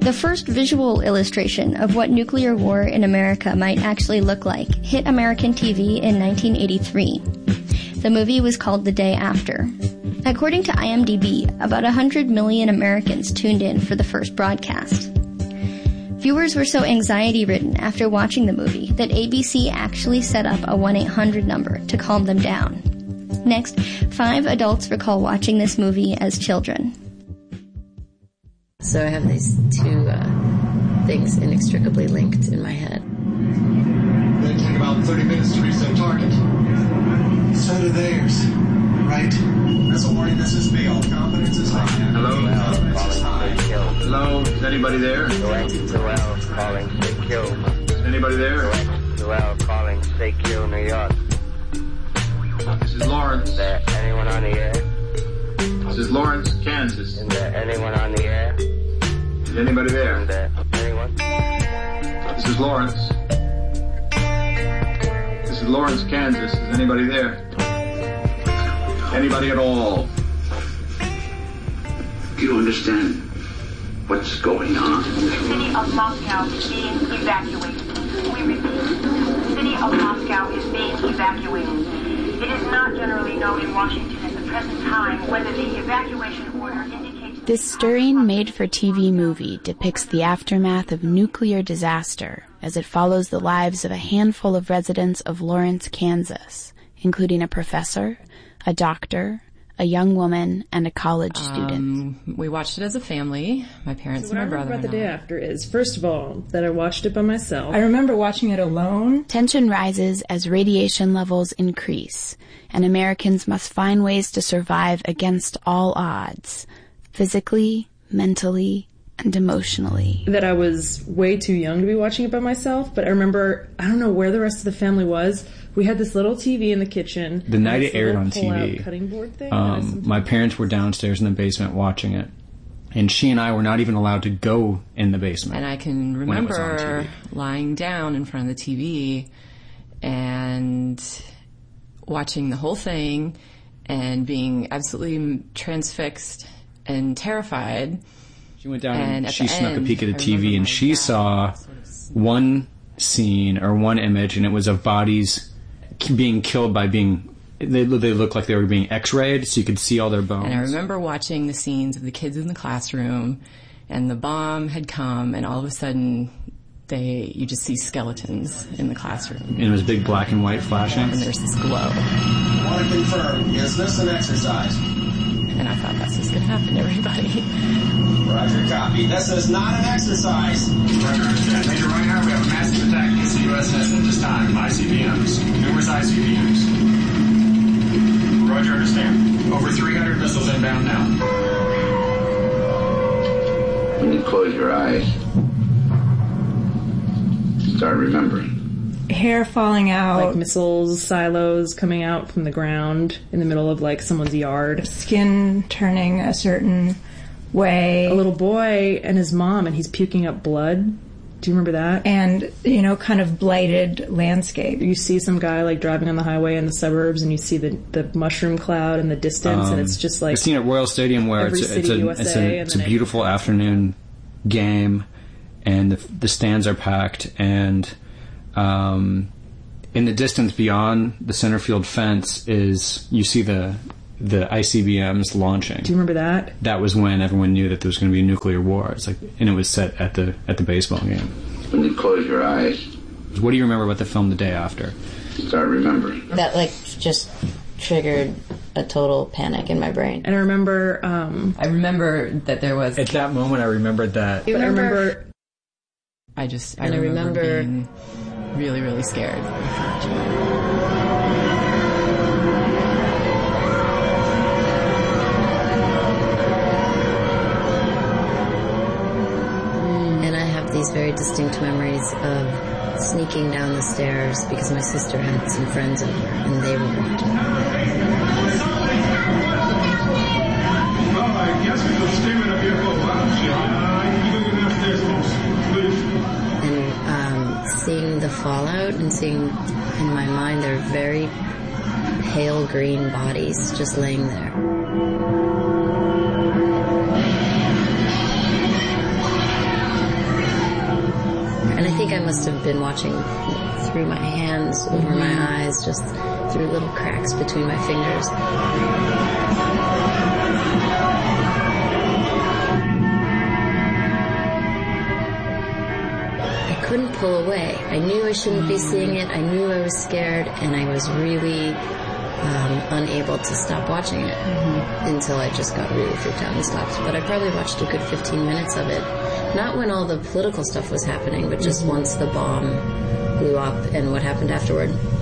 The first visual illustration of what nuclear war in America might actually look like hit American TV in 1983. The movie was called The Day After. According to IMDb, about 100 million Americans tuned in for the first broadcast. Viewers were so anxiety-ridden after watching the movie that ABC actually set up a 1-800 number to calm them down. Next, 5 adults recall watching this movie as children. So I have these two things inextricably linked in my head. They take about 30 minutes to reach their target. So do theirs, right? Missile warning, this is B. All confidence is high. Hello? Confidence is high. Hello? Is anybody there? Direct to L, calling, stay kill. Is anybody there? Direct to L, calling, stay kill, New York. This is Lawrence. Is there anyone on the air? This is Lawrence, Kansas. Is there anyone on the air? Is anybody there? Is there anyone? This is Lawrence. This is Lawrence, Kansas. Is anybody there? Anybody at all? Do you understand what's going on? The city of Moscow is being evacuated. We repeat, the city of Moscow is being evacuated. It is not generally known in Washington at the present time whether the evacuation order indicates... This stirring made-for-TV movie depicts the aftermath of nuclear disaster as it follows the lives of a handful of residents of Lawrence, Kansas, including a professor, a doctor, a young woman, and a college student. We watched it as a family, my parents and my brother. What I remember about The Day After is, first of all, that I watched it by myself. I remember watching it alone. Tension rises as radiation levels increase, and Americans must find ways to survive against all odds, physically, mentally, and emotionally. That I was way too young to be watching it by myself, but I remember, I don't know where the rest of the family was. We had this little TV in the kitchen. The night it aired on TV, cutting board thing, my parents were downstairs in the basement watching it. And she and I were not even allowed to go in the basement. And I can remember lying down in front of the TV and watching the whole thing and being absolutely transfixed and terrified. She went down and she snuck a peek at the TV and she saw one scene or one image, and it was of bodies being killed by they looked like they were being x-rayed, so you could see all their bones. And I remember watching the scenes of the kids in the classroom, and the bomb had come, and all of a sudden you just see skeletons in the classroom. And it was big black and white flashing. And there's this glow. I want to confirm, is this an exercise? And I thought, that's just going to happen to everybody. Roger, copy. This is not an exercise. Roger, understand. Major Reinhardt, we have a massive attack against the USS at this time. ICBMs. Numerous ICBMs. Roger, understand. Over 300 missiles inbound now. When you close your eyes, start remembering. Hair falling out. Like missiles, silos coming out from the ground in the middle of like someone's yard. Skin turning a certain way. A little boy and his mom, and he's puking up blood. Do you remember that? And, kind of blighted landscape. You see some guy like driving on the highway in the suburbs, and you see the mushroom cloud in the distance, and it's just like... I've seen at Royal Stadium where it's a beautiful afternoon game, and the stands are packed, and in the distance beyond the center field fence you see the ICBMs launching. Do you remember that? That was when everyone knew that there was going to be a nuclear war. And it was set at the baseball game. When you close your eyes. What do you remember about the film The Day After? Start remembering. That just triggered a total panic in my brain. And I remember that there was... At that moment, I remembered that... I remember... I remember being really, really scared. These very distinct memories of sneaking down the stairs because my sister had some friends over and they were watching. And seeing the fallout and seeing in my mind their very pale green bodies just laying there. think I must have been watching through my hands, over my eyes, just through little cracks between my fingers. I couldn't pull away. I knew I shouldn't be seeing it. I knew I was scared, and I was really unable to stop watching it until I just got really freaked out and stopped. But I probably watched a good 15 minutes of it. Not when all the political stuff was happening, but just once the bomb blew up and what happened afterward.